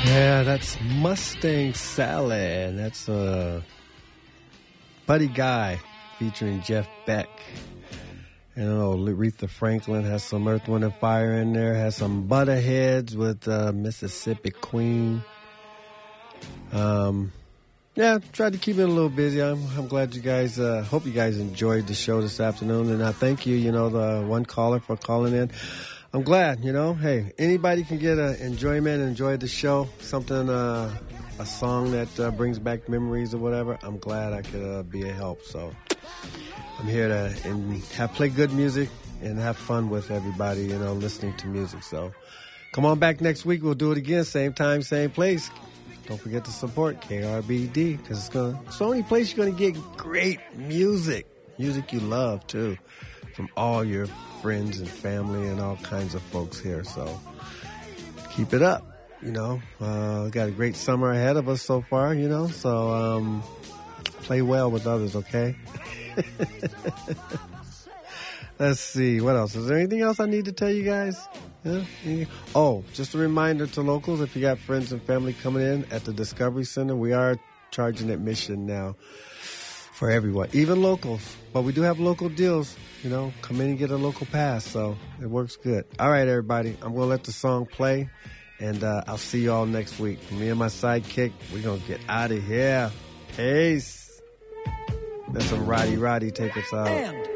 Yeah, that's Mustang Sally, and that's Buddy Guy featuring Jeff Beck. You know, Aretha Franklin has some Earth, Wind, and Fire in there. Has some Butterheads with Mississippi Queen. Yeah, tried to keep it a little busy. I'm glad you guys, hope you guys enjoyed the show this afternoon. And I thank you, the one caller for calling in. I'm glad, hey, anybody can get enjoyment and enjoy the show. Something, a song that brings back memories or whatever. I'm glad I could be a help. So I'm here to play good music and have fun with everybody, listening to music. So come on back next week. We'll do it again. Same time, same place. Don't forget to support KRBD because it's the only place you're going to get great music. Music you love, too, from all your friends and family and all kinds of folks here. So keep it up, Got a great summer ahead of us so far, So play well with others, okay? Let's see. What else? Is there anything else I need to tell you guys? Yeah. Oh, just a reminder to locals, if you got friends and family coming in at the Discovery Center, we are charging admission now for everyone, even locals. But we do have local deals, come in and get a local pass, so it works good. All right, everybody, I'm going to let the song play, and I'll see you all next week. Me and my sidekick, we're going to get out of here. Peace. Let some Roddy take us out.